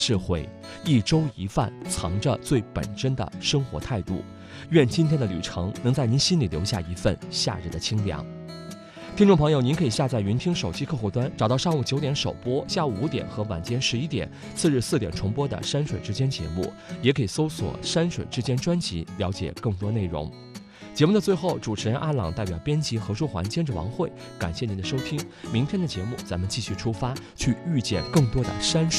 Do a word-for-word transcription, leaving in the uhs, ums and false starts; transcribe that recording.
智慧，一粥一饭藏着最本真的生活态度。愿今天的旅程能在您心里留下一份夏日的清凉。听众朋友，您可以下载云听手机客户端，找到上午九点首播、下午五点和晚间十一点、次日四点重播的山水之间节目，也可以搜索山水之间专辑了解更多内容。节目的最后，主持人阿朗代表编辑何书桓、监制王慧，感谢您的收听。明天的节目咱们继续出发，去遇见更多的山水。